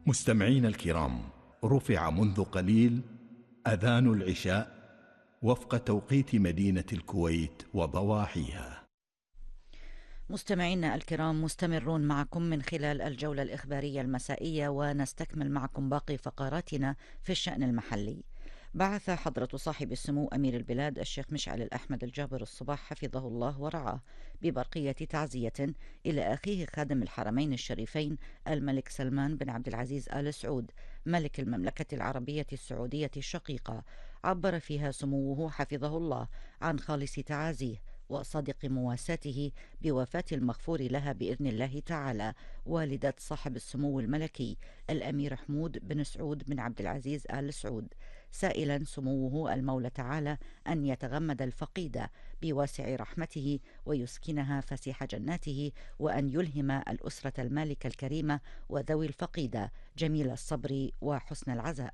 مستمعينا الكرام، رفع منذ قليل أذان العشاء وفق توقيت مدينة الكويت وضواحيها. مستمعينا الكرام، مستمرون معكم من خلال الجولة الإخبارية المسائية، ونستكمل معكم باقي فقراتنا في الشأن المحلي. بعث حضرة صاحب السمو أمير البلاد الشيخ مشعل الأحمد الجابر الصباح حفظه الله ورعاه ببرقية تعزية إلى أخيه خادم الحرمين الشريفين الملك سلمان بن عبد العزيز آل سعود ملك المملكة العربية السعودية الشقيقة. عبر فيها سموه حفظه الله عن خالص تعازيه وصادق مواساته بوفاة المغفور لها بإذن الله تعالى والدة صاحب السمو الملكي الأمير حمود بن سعود بن عبد العزيز آل سعود، سائلا سموه المولى تعالى أن يتغمد الفقيدة بواسع رحمته ويسكنها فسيح جناته، وأن يلهم الأسرة المالكة الكريمة وذوي الفقيدة جميل الصبر وحسن العزاء.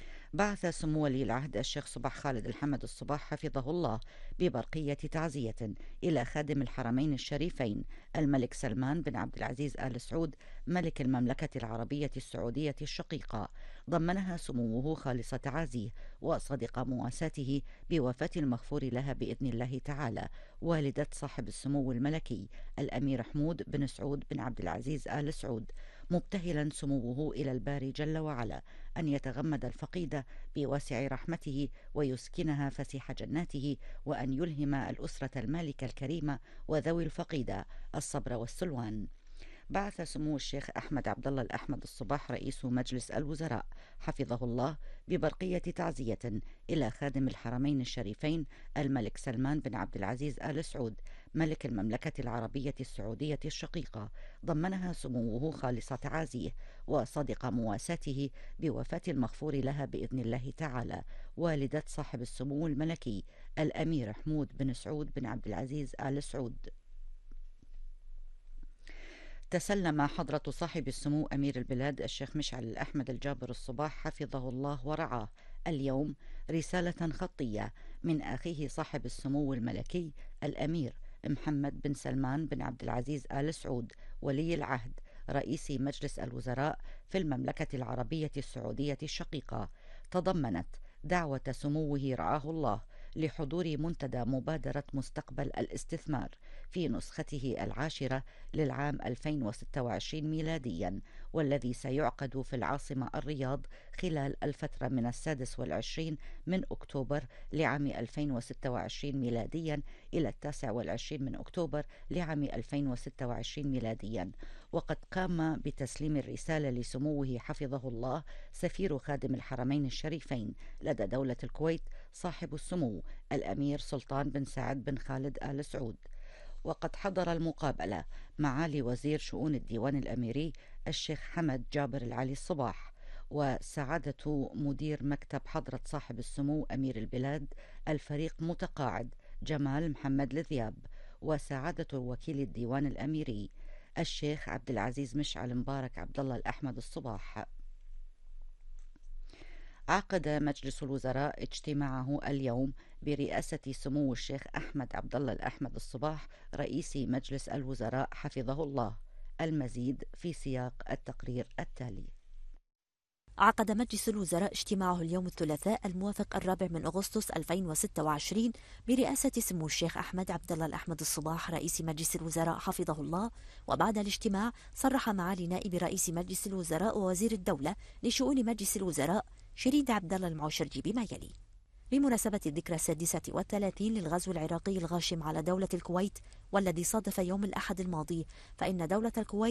بعث سمو ولي العهد الشيخ صباح خالد الحمد الصباح حفظه الله ببرقية تعزية إلى خادم الحرمين الشريفين الملك سلمان بن عبد العزيز آل سعود ملك المملكة العربية السعودية الشقيقة، ضمنها سموه خالص تعازيه وصادق مواساته بوفاة المغفور لها بإذن الله تعالى والدة صاحب السمو الملكي الأمير حمود بن سعود بن عبد العزيز آل سعود، مبتهلا سموه إلى الباري جل وعلا أن يتغمد الفقيدة بواسع رحمته ويسكنها فسيح جناته، وأن يلهم الأسرة المالكة الكريمة وذوي الفقيدة الصبر والسلوان. بعث سمو الشيخ أحمد عبد الله الأحمد الصباح رئيس مجلس الوزراء حفظه الله ببرقية تعزية إلى خادم الحرمين الشريفين الملك سلمان بن عبد العزيز آل سعود ملك المملكة العربية السعودية الشقيقة، ضمنها سموه خالص تعازيه وصادق مواساته بوفاة المغفور لها بإذن الله تعالى والدة صاحب السمو الملكي الأمير حمود بن سعود بن عبد العزيز آل سعود. تسلم حضرة صاحب السمو أمير البلاد الشيخ مشعل الأحمد الجابر الصباح حفظه الله ورعاه اليوم رسالة خطية من أخيه صاحب السمو الملكي الأمير محمد بن سلمان بن عبد العزيز آل سعود ولي العهد رئيس مجلس الوزراء في المملكة العربية السعودية الشقيقة، تضمنت دعوة سموه رعاه الله لحضور منتدى مبادرة مستقبل الاستثمار في نسخته العاشرة للعام 2026 ميلاديا، والذي سيعقد في العاصمة الرياض خلال الفترة من 26 من أكتوبر لعام 2026 ميلاديا إلى 29 من أكتوبر لعام 2026 ميلاديا. وقد قام بتسليم الرسالة لسموه حفظه الله سفير خادم الحرمين الشريفين لدى دولة الكويت صاحب السمو الأمير سلطان بن سعد بن خالد آل سعود. وقد حضر المقابلة معالي وزير شؤون الديوان الأميري الشيخ حمد جابر العلي الصباح، وسعادة مدير مكتب حضرة صاحب السمو أمير البلاد الفريق متقاعد جمال محمد الذياب، وسعادة وكيل الديوان الأميري الشيخ عبد العزيز مشعل مبارك عبد الله الأحمد الصباح. عقد مجلس الوزراء اجتماعه اليوم برئاسة سمو الشيخ أحمد عبد الله الأحمد الصباح رئيس مجلس الوزراء حفظه الله. المزيد في سياق التقرير التالي. عقد مجلس الوزراء اجتماعه اليوم الثلاثاء الموافق 4 من أغسطس 2026 برئاسة سمو الشيخ أحمد عبد الله الأحمد الصباح رئيس مجلس الوزراء حفظه الله. وبعد الاجتماع صرح معالي نائب رئيس مجلس الوزراء ووزير الدولة لشؤون مجلس الوزراء شريد عبد الله المعشرجي بما يلي: بمناسبة الذكرى 36 للغزو العراقي الغاشم على دولة الكويت والذي صادف يوم الأحد الماضي، فإن دولة الكويت